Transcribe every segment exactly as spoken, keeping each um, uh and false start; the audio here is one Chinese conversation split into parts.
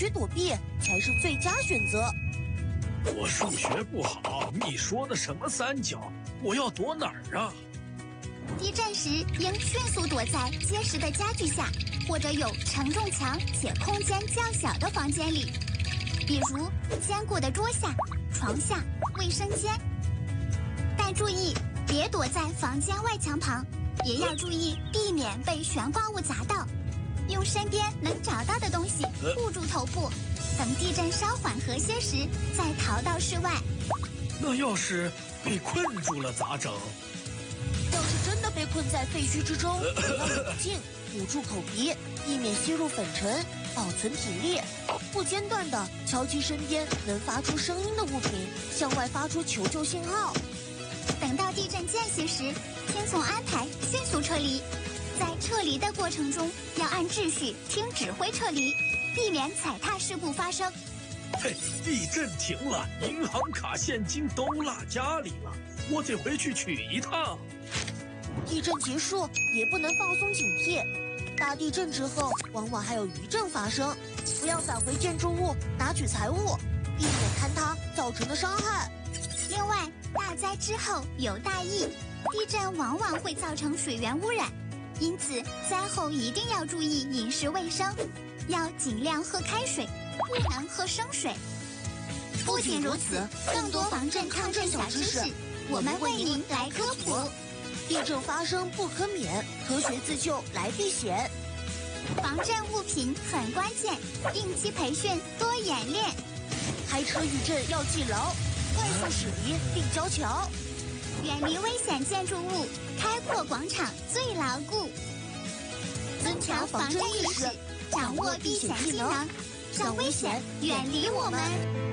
区躲避才是最佳选择。 我数学不好，你说的什么三角？我要躲哪儿啊？ 地震时应迅速躲在结实的家具下，或者有承重墙且空间较小的房间里，比如坚固的桌下、床下、卫生间。但注意，别躲在房间外墙旁，也要注意避免被悬挂物砸到。用身边能找到的东西护住头部，等地震稍缓和些时再逃到室外。 那要是被困住了咋整？ 要是真的被困在废墟之中，要冷静，捂住口鼻，避免吸入粉尘，保存体力，不间断地敲击身边能发出声音的物品，向外发出求救信号。 等到地震间隙时，听从安排迅速撤离。在撤离的过程中，要按秩序听指挥撤离，避免踩踏事故发生。 嘿，地震停了，银行卡现金都落家里了，我得回去取一趟。 地震结束也不能放松警惕，大地震之后往往还有余震发生，不要返回建筑物拿取财物，避免坍塌造成的伤害。 另外，大灾之后有大疫，地震往往会造成水源污染，因此灾后一定要注意饮食卫生，要尽量喝开水，不能喝生水。不仅如此，更多防震抗震小知识，我们为您来科普。 地震发生不可免，科学自救来避险。 防震物品很关键，定期培训，多演练。 开车遇震要记牢，快速驶离并交桥。 远离危险建筑物，开阔广场最牢固。增强防震意识，掌握避险技能，让危险远离我们。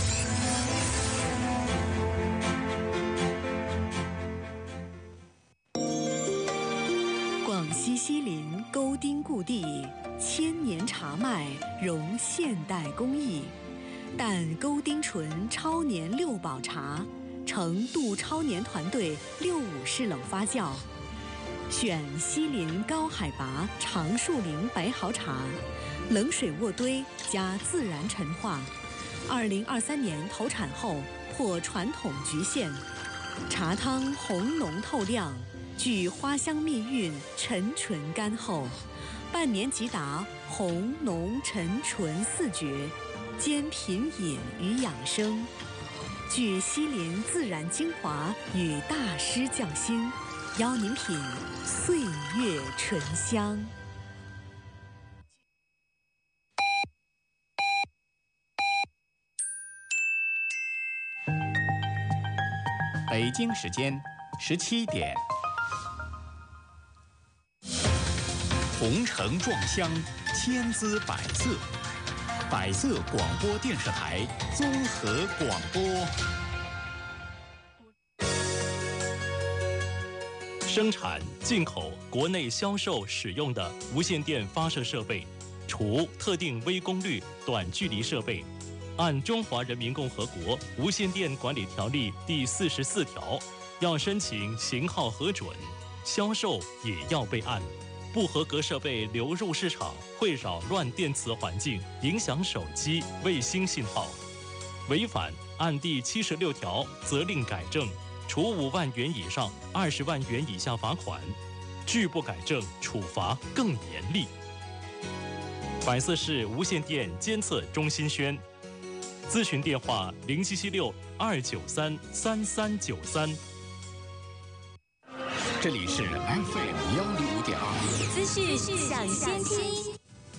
广西西林沟丁故地，千年茶麦融现代工艺，但沟丁醇超年六保茶，成杜超年团队六五式冷发酵，选西林高海拔长树林白毫茶，冷水渥堆加自然陈化，二零二三年投产后破传统局限，茶汤红浓透亮，具花香蜜韵，沉醇甘厚，半年即达红浓沉醇四绝，兼品饮与养生，具西林自然精华与大师匠心，邀您品岁月醇香。 北京时间十七点。红橙撞香，千姿百色，百色广播电视台综合广播。生产、进口、国内销售使用的无线电发射设备，除特定微功率短距离设备，按《中华人民共和国无线电管理条例》第四十四条，要申请型号核准，销售也要备案。不合格设备流入市场，会扰乱电磁环境，影响手机、卫星信号。违反按第七十六条责令改正，处五万元以上二十万元以下罚款；拒不改正，处罚更严厉。百色市无线电监测中心宣，咨询电话零七七六二九三三三九三。 这里是 F M 幺零五点二， 资讯抢先听。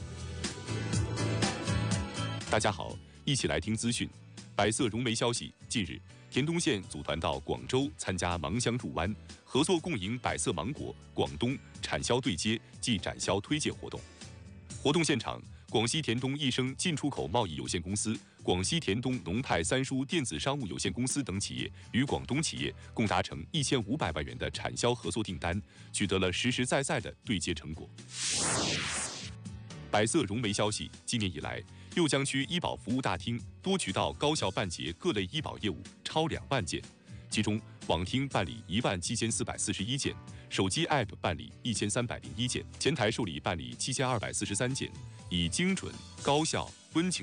大家好，一起来听资讯。百色融媒消息，近日，田东县组团到广州参加芒乡入湾合作共赢百色芒果广东产销对接暨展销推介活动。活动现场，广西田东益生进出口贸易有限公司、广西田东农派三叔电子商务有限公司等企业与广东企业共达成一千五百万元的产销合作订单，取得了实实在在的对接成果。百色融媒消息，今年以来，右江区医保服务大厅多渠道高效办结各类医保业务超两万件，其中网听办理一万七千四百四十一件，手机 App 办理一千三百零一件，前台受理办理七千二百四十三件，以精准、高效、温情